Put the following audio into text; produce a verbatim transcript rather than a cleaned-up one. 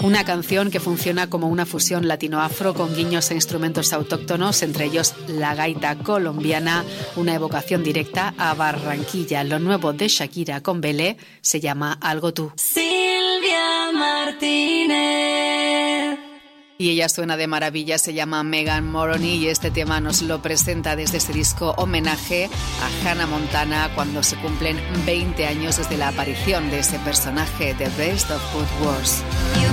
Una canción que funciona como una fusión latino-afro con guiños a instrumentos autóctonos, entre ellos la gaita colombiana, una evocación directa a Barranquilla. Lo nuevo de Shakira con Belé se llama Algo Tú. Silvia Martínez. Y ella suena de maravilla, se llama Megan Moroney y este tema nos lo presenta desde ese disco homenaje a Hannah Montana cuando se cumplen veinte años desde la aparición de ese personaje, The Best of Both Worlds.